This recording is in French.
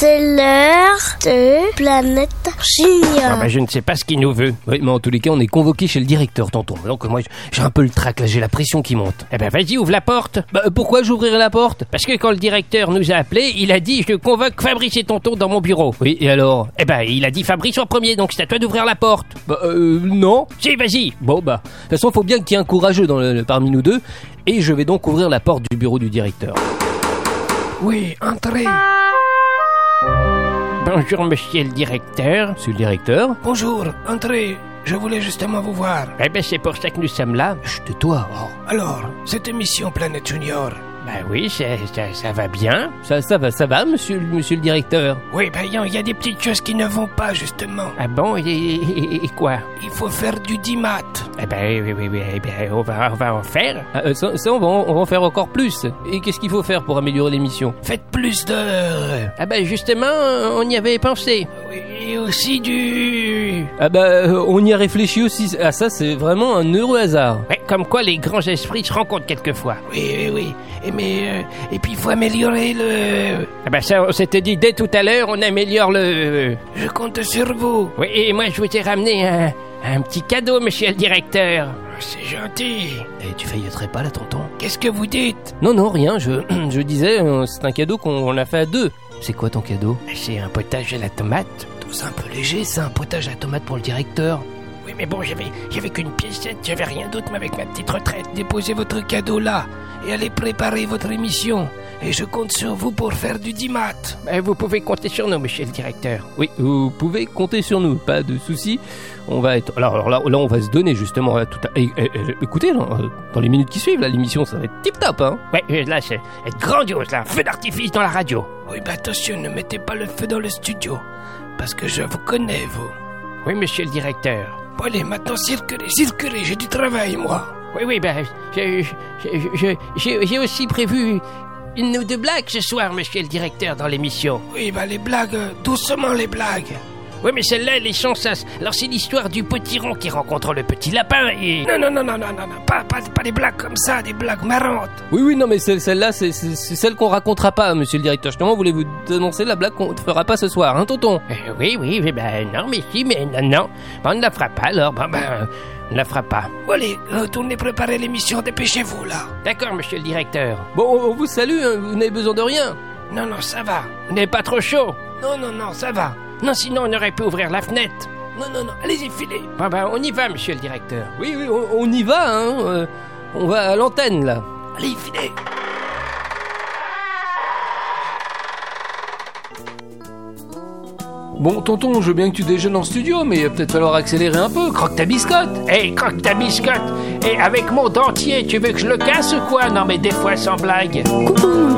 C'est l'heure de Planète Junior. Je ne sais pas ce qu'il nous veut. Oui, mais en tous les cas, on est convoqué chez le directeur, tonton. Donc moi, j'ai un peu le trac, là, j'ai la pression qui monte. Vas-y, ouvre la porte. Pourquoi j'ouvrirai la porte? Parce que quand le directeur nous a appelés, il a dit « Je convoque Fabrice et tonton dans mon bureau ». Oui, et alors? Il a dit Fabrice en premier, donc c'est à toi d'ouvrir la porte. Non. Si, vas-y. Bon, de toute façon, faut bien qu'il y ait un courageux parmi nous deux. Et je vais donc ouvrir la porte du bureau du directeur. Oui, entrez. Bonjour, monsieur le directeur. Monsieur le directeur? Bonjour, entrez. Je voulais justement vous voir. C'est pour ça que nous sommes là. Chut, tais-toi. Alors, cette émission Planète Junior... Oui, ça va bien. Ça va, monsieur le directeur. Oui, il y a des petites choses qui ne vont pas, justement. Ah bon, et quoi? Il faut faire du 10 maths. Oui, on va en faire. Ça, on va en faire encore plus. Et qu'est-ce qu'il faut faire pour améliorer l'émission? Faites plus d'heures. Justement, on y avait pensé. Oui, et aussi du... On y a réfléchi aussi. Ah, ça, c'est vraiment un heureux hasard. Ouais, comme quoi les grands esprits se rencontrent quelquefois. Oui. Et puis il faut améliorer le... Ça, on s'était dit dès tout à l'heure, on améliore le... Je compte sur vous. Oui, et moi je vous ai ramené un petit cadeau, monsieur le directeur. C'est gentil. Et tu failloterais pas là, tonton? Qu'est-ce que vous dites? Non, rien, je disais, c'est un cadeau qu'on a fait à deux. C'est quoi ton cadeau? C'est un potage à la tomate. C'est un peu léger, c'est un potage à la tomate pour le directeur. Oui, mais bon, j'avais qu'une piécette, j'avais rien d'autre, mais avec ma petite retraite, déposez votre cadeau là et allez préparer votre émission. Et je compte sur vous pour faire du 10 maths. Vous pouvez compter sur nous, monsieur le directeur. Oui, vous pouvez compter sur nous, pas de soucis. On va être... Alors là, on va se donner justement tout à... écoutez, dans les minutes qui suivent, là, l'émission, ça va être tip-top, hein. Ouais, là, c'est grandiose, là, feu d'artifice dans la radio. Oui, attention, ne mettez pas le feu dans le studio, parce que je vous connais, vous. Oui, monsieur le directeur. Bon, allez, maintenant, circulez, j'ai du travail, moi. Oui, j'ai aussi prévu une ou deux blagues ce soir, monsieur le directeur, dans l'émission. Oui, les blagues, doucement les blagues. Oui, mais celle-là, elle est chanceuse. Alors, c'est l'histoire du potiron qui rencontre le petit lapin et... Non, pas des blagues comme ça, des blagues marrantes. Oui, non, mais celle-là, c'est celle qu'on racontera pas, monsieur le directeur. Justement, voulez-vous annoncer la blague qu'on ne fera pas ce soir, hein, tonton? Oui, non, mais si, mais non. On ne la fera pas, alors, on ne la fera pas. Bon, allez, retournez préparer l'émission, dépêchez-vous, là. D'accord, monsieur le directeur. Bon, on vous salue, hein, vous n'avez besoin de rien. Non, ça va. Vous n'êtes pas trop chaud? Non, ça va. Non, sinon on aurait pu ouvrir la fenêtre. Non, allez-y, filez. On y va, monsieur le directeur. Oui, on y va, hein. On va à l'antenne, là. Allez, filez. Bon, tonton, je veux bien que tu déjeunes en studio, mais il va peut-être falloir accélérer un peu. Croque ta biscotte. Croque ta biscotte. Avec mon dentier, tu veux que je le casse ou quoi? Non, mais des fois, sans blague. Coucou.